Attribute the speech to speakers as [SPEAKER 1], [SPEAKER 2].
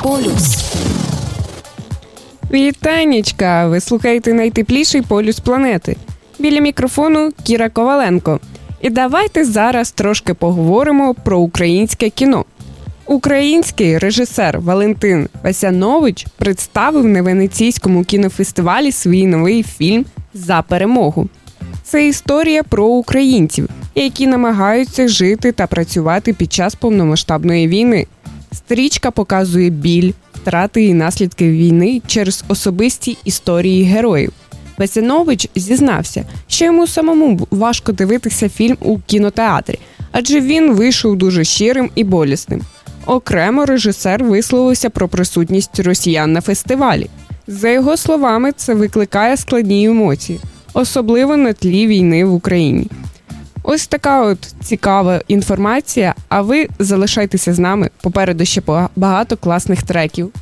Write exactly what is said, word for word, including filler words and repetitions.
[SPEAKER 1] Полюс.
[SPEAKER 2] Вітанечка! Ви слухаєте найтепліший полюс планети. Біля мікрофону Кіра Коваленко. І давайте зараз трошки поговоримо про українське кіно. Український режисер Валентин Васянович представив на Венеційському кінофестивалі свій новий фільм «За перемогу». Це історія про українців, які намагаються жити та працювати під час повномасштабної війни. Стрічка показує біль, втрати і наслідки війни через особисті історії героїв. Васянович зізнався, що йому самому важко дивитися фільм у кінотеатрі, адже він вийшов дуже щирим і болісним. Окремо режисер висловився про присутність росіян на фестивалі. За його словами, це викликає складні емоції, особливо на тлі війни в Україні. Ось така от цікава інформація, а ви залишайтеся з нами, попереду ще багато класних треків.